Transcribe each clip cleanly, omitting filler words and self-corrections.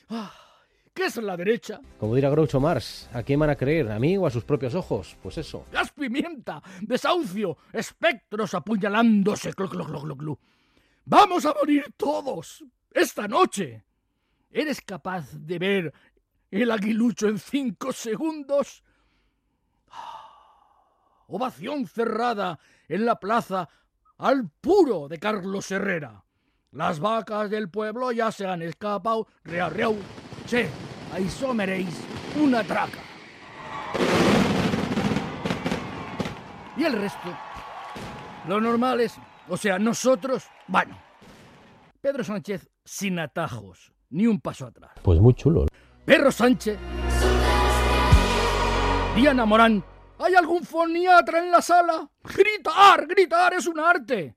¿Qué es la derecha? Como dirá Groucho Marx, ¿a quién van a creer? ¿A mí o a sus propios ojos? Pues eso. ¡Gas pimienta! ¡Desahucio! ¡Espectros apuñalándose! ¡Clu, clu, clu, clu, clu! ¡Vamos a morir todos! ¡Esta noche! ¿Eres capaz de ver el aguilucho en 5 segundos? Ovación cerrada en la plaza al puro de Carlos Herrera. Las vacas del pueblo ya se han escapado. Reau, reau. Sí, ahí someréis una traca. Y el resto, lo normal es, o sea, nosotros, bueno, Pedro Sánchez sin atajos, ni un paso atrás. Pues muy chulo. Pedro Sánchez, Diana Morán, ¿hay algún foniatra en la sala? ¡Gritar! ¡Gritar es un arte!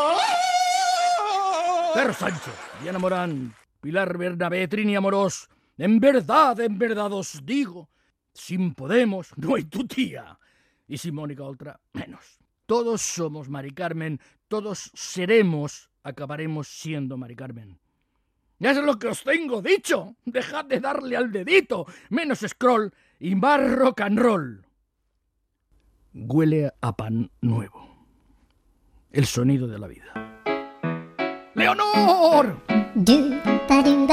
Pedro Sánchez, Diana Morán, Pilar Bernabé, Trini Amorós, en verdad os digo, sin Podemos no hay tu tía. Y sin Mónica Oltra, menos. Todos somos Mari Carmen, todos seremos, acabaremos siendo Mari Carmen. Ya es lo que os tengo dicho. Dejad de darle al dedito. Menos scroll y más rock and roll. Huele a pan nuevo. El sonido de la vida. ¡Leonor!